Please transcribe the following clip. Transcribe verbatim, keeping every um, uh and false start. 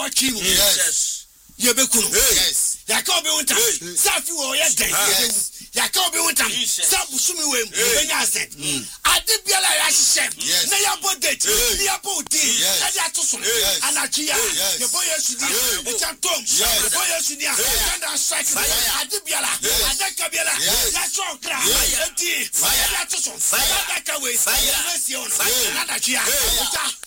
wachi wo. Yes. Ye be kunu. Yes. Ya ka obi wonta. Safi wo ye den. Ya ka obi wonta. Sa busumi we mu benya asset. Ade biala ya hye. Na ya bodate. Ni ya bodi. Na ya toso. Anachia. Ye boy yesu dia. E chantom. Ye boy yesu dia. Kanda strike. Ade biala. Ade ka biala. Ya chokra. Eti. Ya toso. Ade ka we. Ya si ono. Anachia.